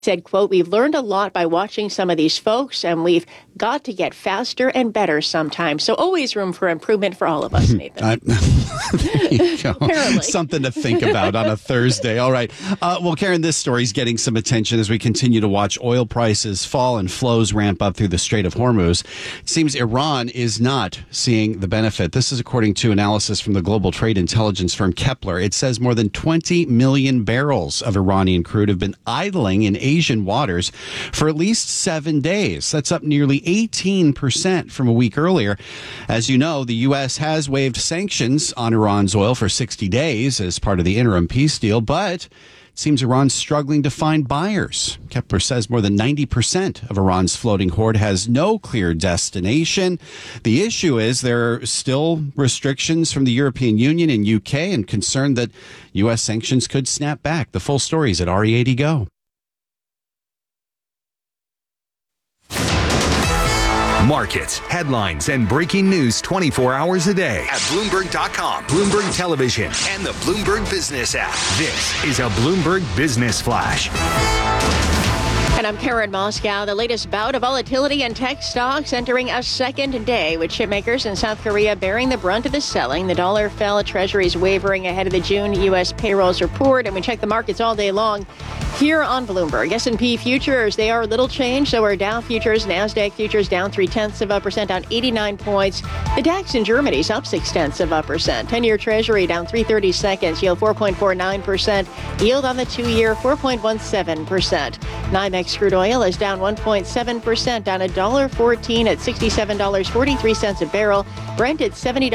Said, quote, "We've learned a lot by watching some of these folks, and we've got to get faster and better sometimes." So always room for improvement for all of us, Nathan. There you go. Something to think about on a Thursday. All right. Well, Karen, this story is getting some attention as we continue to watch oil prices fall and flows ramp up through the Strait of Hormuz. It seems Iran is not seeing the benefit. This is according to analysis from the global trade intelligence firm Kepler. It says more than 20 million barrels of Iranian crude have been idling in Asian waters for at least 7 days. That's up nearly 18% from a week earlier. As you know, the U.S. has waived sanctions on Iran's oil for 60 days as part of the interim peace deal, but it seems Iran's struggling to find buyers. Kepler says more than 90% of Iran's floating hoard has no clear destination. The issue is there are still restrictions from the European Union and UK and concern that U.S. sanctions could snap back. The full story is at RE80 Go. Markets, headlines, and breaking news 24 hours a day at Bloomberg.com, Bloomberg Television, and the Bloomberg Business app. This is a Bloomberg Business Flash. And I'm Karen Moscow. The latest bout of volatility in tech stocks entering a second day, with chipmakers in South Korea bearing the brunt of the selling. The dollar fell, Treasuries wavering ahead of the June U.S. payrolls report, and we check the markets all day long here on Bloomberg. S&P futures, they are little change. So are Dow futures, NASDAQ futures down 0.3% on 89 points. The DAX in Germany is up 0.6%. 10-year Treasury down 3/32, yield 4.49%. Yield on the 2-year 4.17%. NYMEX crude oil is down 1.7%, down $1.14 at $67.43 a barrel. Brent at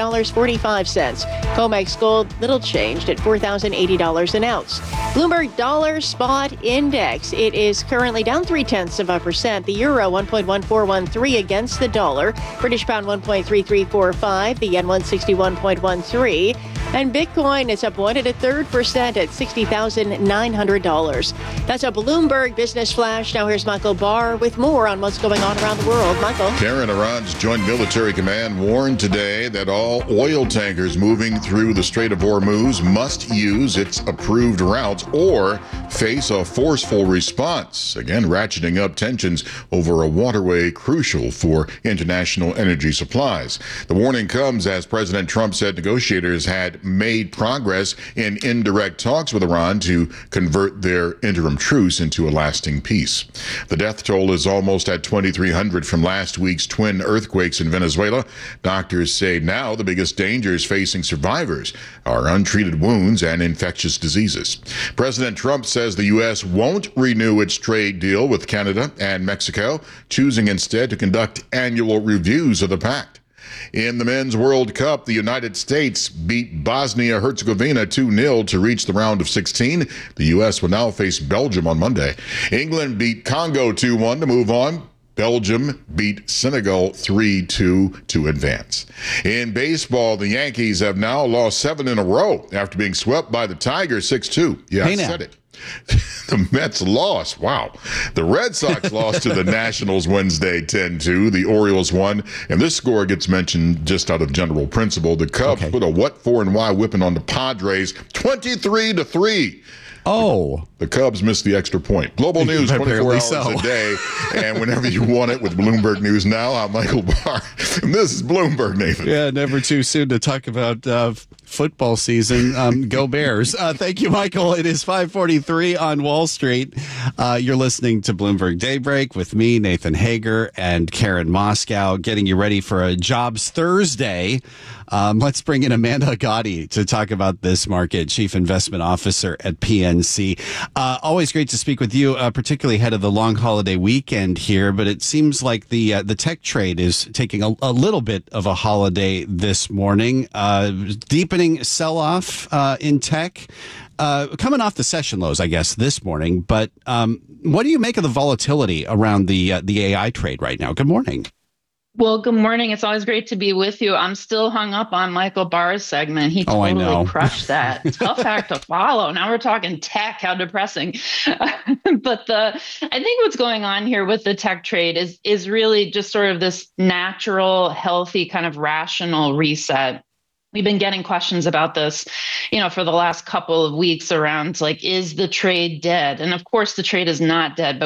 $70.45. COMEX gold, little changed at $4,080 an ounce. Bloomberg dollar spot index, it is currently down 0.3%. The euro 1.1413 against the dollar. British pound 1.3345. The yen 161.13. And Bitcoin is up 1 1/3% at $60,900. That's a Bloomberg Business Flash. Now here's Michael Barr with more on what's going on around the world. Michael. Karen, Iran's Joint Military Command warned today that all oil tankers moving through the Strait of Hormuz must use its approved routes or face a forceful response, again ratcheting up tensions over a waterway crucial for international energy supplies. The warning comes as President Trump said negotiators had made progress in indirect talks with Iran to convert their interim truce into a lasting peace. The death toll is almost at 2,300 from last week's twin earthquakes in Venezuela. Doctors say now the biggest dangers facing survivors are untreated wounds and infectious diseases. President Trump says the U.S. won't renew its trade deal with Canada and Mexico, choosing instead to conduct annual reviews of the pact. In the Men's World Cup, the United States beat Bosnia-Herzegovina 2-0 to reach the round of 16. The U.S. will now face Belgium on Monday. England beat Congo 2-1 to move on. Belgium beat Senegal 3-2 to advance. In baseball, the Yankees have now lost 7 in a row after being swept by the Tigers 6-2. Yeah, I said it. The Mets lost. Wow. The Red Sox lost to the Nationals Wednesday 10-2. The Orioles won. And this score gets mentioned just out of general principle. The Cubs put a what for and why whipping on the Padres 23-3. Oh. The Cubs missed the extra point. Global news 24 hours a day. And whenever you want it with Bloomberg News Now, I'm Michael Barr. And this is Bloomberg, Nathan. Yeah, never too soon to talk about football season. Go Bears. Thank you, Michael. It is 5:43 on Wall Street. You're listening to Bloomberg Daybreak with me, Nathan Hager, and Karen Moscow, getting you ready for a Jobs Thursday. Let's bring in Amanda Gotti to talk about this market, Chief Investment Officer at PNC. Always great to speak with you, particularly ahead of the long holiday weekend here. But it seems like the tech trade is taking a little bit of a holiday this morning. Deepening sell-off in tech. Coming off the session lows, I guess, this morning. But what do you make of the volatility around the AI trade right now? Good morning. Well, good morning. It's always great to be with you. I'm still hung up on Michael Barr's segment. He totally crushed that. Tough act to follow. Now we're talking tech. How depressing. But I think what's going on here with the tech trade is really just sort of this natural, healthy, kind of rational reset we've been getting questions about this, for the last couple of weeks around, like, is the trade dead? And of course, the trade is not dead, but